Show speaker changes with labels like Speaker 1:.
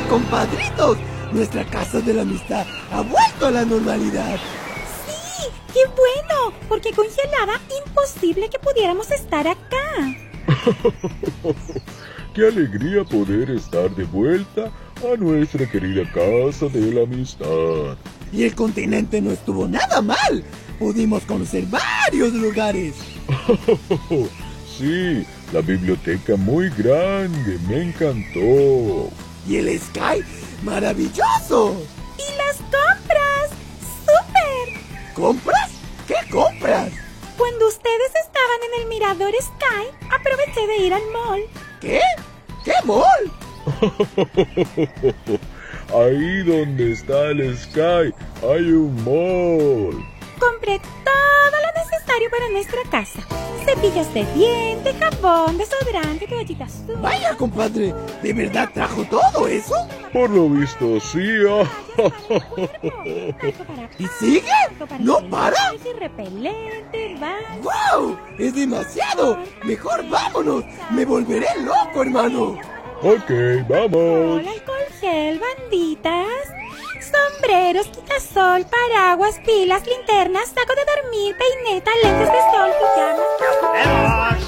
Speaker 1: compadritos! Nuestra casa de la amistad ha vuelto a la normalidad.
Speaker 2: ¡Sí! ¡Qué bueno! Porque congelada, imposible que pudiéramos estar acá.
Speaker 3: ¡Qué alegría poder estar de vuelta a nuestra querida casa de la amistad!
Speaker 1: Y el continente no estuvo nada mal. Pudimos conocer varios lugares.
Speaker 3: Sí, la biblioteca muy grande, me encantó.
Speaker 1: Y el Sky, maravilloso.
Speaker 2: ¡Y las compras! ¡Súper!
Speaker 1: ¿Compras? ¿Qué compras?
Speaker 2: Cuando ustedes estaban en el mirador Sky, aproveché de ir al mall.
Speaker 1: ¿Qué? ¿Qué mall?
Speaker 3: Ahí donde está el Sky hay un mall.
Speaker 2: Compré todo lo necesario para nuestra casa. Cepillos de dientes, jabón, desodorante, toallitas húmedas.
Speaker 1: Vaya, compadre, ¿de verdad trajo todo eso?
Speaker 3: Por lo visto, sí.
Speaker 1: ¿Y sigue? ¿No para?
Speaker 2: Repelente,
Speaker 1: ¡Wow! ¡Es demasiado! ¡Mejor vámonos! ¡Me volveré loco, hermano!
Speaker 3: Ok, vamos.
Speaker 2: alcohol gel, banditas, sombreros, quitasol, paraguas, pilas, linternas, saco de dormir, peineta, lentes de sol, pijamas.